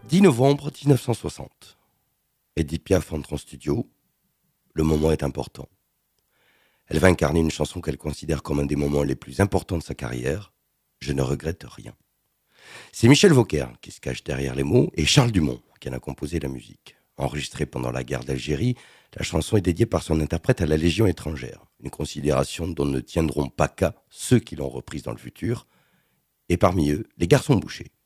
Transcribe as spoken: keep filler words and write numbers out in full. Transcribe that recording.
dix novembre mille neuf cent soixante. Edith Piaf entre en studio. Le moment est important. Elle va incarner une chanson qu'elle considère comme un des moments les plus importants de sa carrière. Je ne regrette rien. C'est Michel Vauquer qui se cache derrière les mots et Charles Dumont qui en a composé la musique. Enregistrée pendant la guerre d'Algérie, la chanson est dédiée par son interprète à la Légion étrangère, une considération dont ne tiendront pas cas ceux qui l'ont reprise dans le futur, et parmi eux, les Garçons Bouchers.